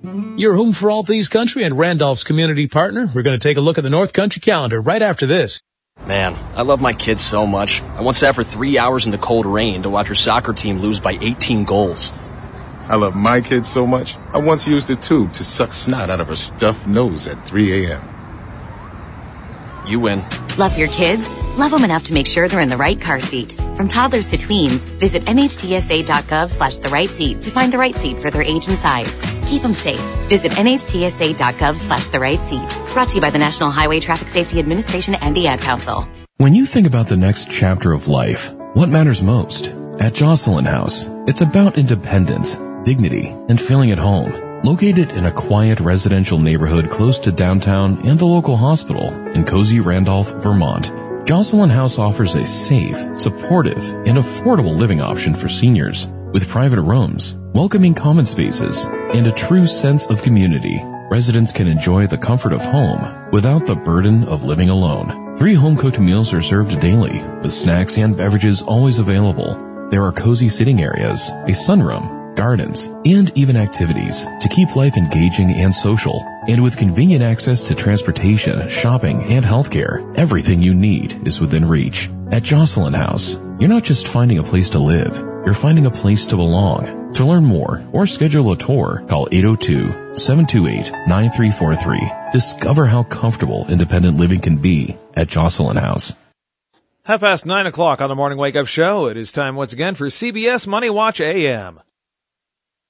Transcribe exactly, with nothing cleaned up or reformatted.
Your home for all things country and Randolph's community partner. We're going to take a look at the North Country calendar right after this. Man, I love my kids so much. I once sat for three hours in the cold rain to watch her soccer team lose by eighteen goals. I love my kids so much, I once used a tube to suck snot out of her stuffed nose at three a.m. You win. Love your kids? Love them enough to make sure they're in the right car seat. From toddlers to tweens, visit nhtsa.gov slash the right seat to find the right seat for their age and size. Keep them safe. Visit nhtsa.gov slash the right seat. Brought to you by the National Highway Traffic Safety Administration and the Ad Council. When you think about the next chapter of life, what matters most? At Jocelyn House, it's about independence, dignity, and feeling at home. Located in a quiet residential neighborhood close to downtown and the local hospital in cozy Randolph, Vermont, Jocelyn House offers a safe, supportive, and affordable living option for seniors with private rooms, welcoming common spaces, and a true sense of community. Residents can enjoy the comfort of home without the burden of living alone. Three home-cooked meals are served daily with snacks and beverages always available. There are cozy sitting areas, a sunroom, gardens, and even activities to keep life engaging and social. And with convenient access to transportation, shopping, and healthcare, everything you need is within reach. At Jocelyn House, you're not just finding a place to live, you're finding a place to belong. To learn more or schedule a tour, call eight oh two, seven two eight, nine three four three. Discover how comfortable independent living can be at Jocelyn House. Half past nine o'clock on the Morning Wake Up Show. It is time once again for C B S Money Watch A M.